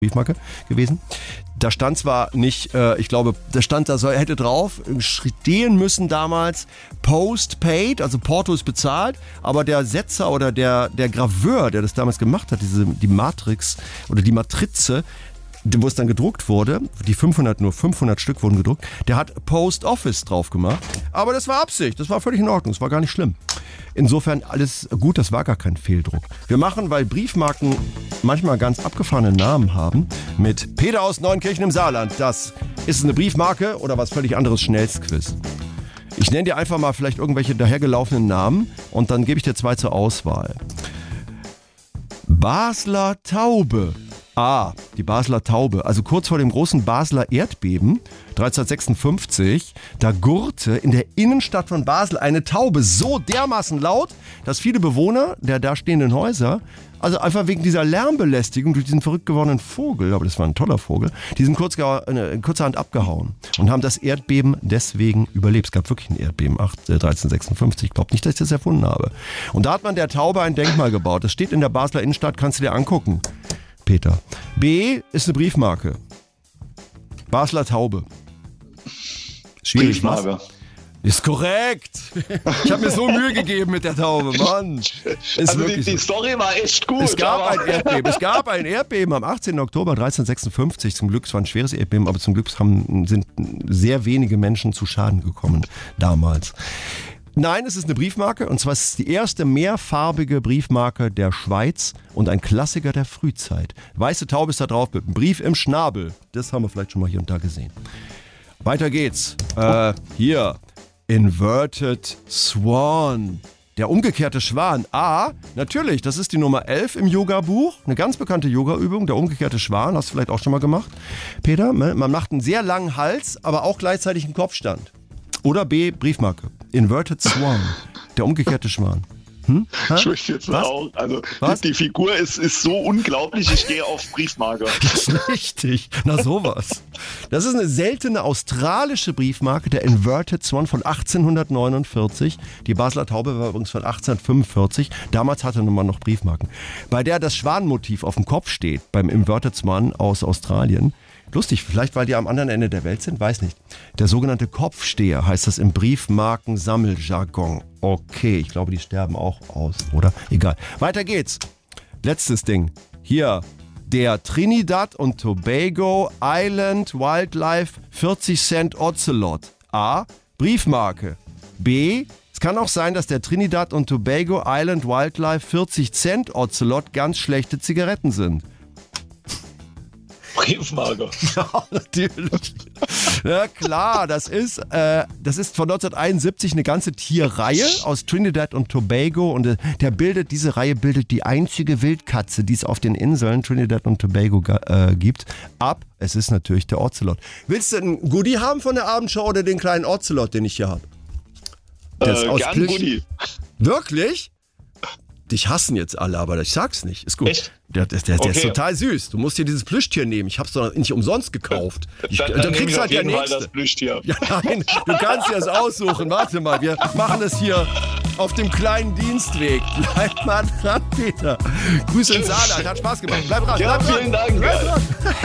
Briefmarke gewesen. Da stand zwar nicht, ich glaube, da stand, hätte drauf stehen müssen damals Postpaid, also Porto ist bezahlt, aber der Setzer oder der Graveur, der das damals gemacht hat, die Matrix oder die Matrize, wo es dann gedruckt wurde, nur 500 Stück wurden gedruckt, der hat Post Office drauf gemacht. Aber das war Absicht, das war völlig in Ordnung, das war gar nicht schlimm. Insofern alles gut, das war gar kein Fehldruck. Wir machen, weil Briefmarken manchmal ganz abgefahrene Namen haben, mit Peter aus Neunkirchen im Saarland. Das ist eine Briefmarke oder was völlig anderes, Schnellstquiz. Ich nenne dir einfach mal vielleicht irgendwelche dahergelaufenen Namen und dann gebe ich dir 2 zur Auswahl. Basler Taube. A, die Basler Taube. Also kurz vor dem großen Basler Erdbeben 1356, da gurrte in der Innenstadt von Basel eine Taube so dermaßen laut, dass viele Bewohner der da stehenden Häuser, also einfach wegen dieser Lärmbelästigung durch diesen verrückt gewordenen Vogel, aber das war ein toller Vogel, die sind kurzerhand abgehauen und haben das Erdbeben deswegen überlebt. Es gab wirklich ein Erdbeben 1356. Ich glaube nicht, dass ich das erfunden habe. Und da hat man der Taube ein Denkmal gebaut. Das steht in der Basler Innenstadt, kannst du dir angucken. Peter. B ist eine Briefmarke. Basler Taube. Schwierig, Briefmarke. Ist korrekt. Ich habe mir so Mühe gegeben mit der Taube, Mann. Ist Also die so. Story war echt gut. Es gab ein Erdbeben am 18. Oktober 1356. Zum Glück, es war ein schweres Erdbeben, aber zum Glück sind sehr wenige Menschen zu Schaden gekommen damals. Nein, es ist eine Briefmarke und zwar ist es die erste mehrfarbige Briefmarke der Schweiz und ein Klassiker der Frühzeit. Weiße Taube ist da drauf mit einem Brief im Schnabel. Das haben wir vielleicht schon mal hier und da gesehen. Weiter geht's. Hier, Inverted Swan. Der umgekehrte Schwan. A, natürlich, das ist die Nummer 11 im Yoga-Buch. Eine ganz bekannte Yoga-Übung, der umgekehrte Schwan. Hast du vielleicht auch schon mal gemacht, Peter? Man macht einen sehr langen Hals, aber auch gleichzeitig einen Kopfstand. Oder B, Briefmarke. Inverted Swan. Der umgekehrte Schwan. Ich möchte jetzt auch. Also die Figur ist so unglaublich, ich gehe auf Briefmarke. Das ist richtig. Na sowas. Das ist eine seltene australische Briefmarke, der Inverted Swan von 1849. Die Basler Taube war übrigens von 1845. Damals hatte man noch Briefmarken. Bei der das Schwanenmotiv auf dem Kopf steht, beim Inverted Swan aus Australien. Lustig, vielleicht weil die am anderen Ende der Welt sind, weiß nicht. Der sogenannte Kopfsteher heißt das im Briefmarkensammeljargon. Okay, ich glaube, die sterben auch aus, oder? Egal. Weiter geht's. Letztes Ding. Hier, der Trinidad und Tobago Island Wildlife 40 Cent Ocelot. A, Briefmarke. B, es kann auch sein, dass der Trinidad und Tobago Island Wildlife 40 Cent Ocelot ganz schlechte Zigaretten sind. Briefmarke. Ja, natürlich. Ja, klar, das ist von 1971 eine ganze Tierreihe aus Trinidad und Tobago und diese Reihe bildet die einzige Wildkatze, die es auf den Inseln Trinidad und Tobago gibt. Es ist natürlich der Ocelot. Willst du ein Goodie haben von der Abendschau oder den kleinen Ocelot, den ich hier habe? Gern Goodie. Wirklich? Dich hassen jetzt alle, aber ich sag's nicht. Ist gut. Echt? Der ist total süß. Du musst dir dieses Plüschtier nehmen. Ich hab's doch nicht umsonst gekauft. Dann kriegst halt der nächste. Das Plüschtier. Ja, nein, du kannst dir das aussuchen. Warte mal, wir machen das hier auf dem kleinen Dienstweg. Bleib mal dran, Peter. Grüße ins Saarland. Hat Spaß gemacht. Bleib dran. Ja, vielen Dank. Bleib dran.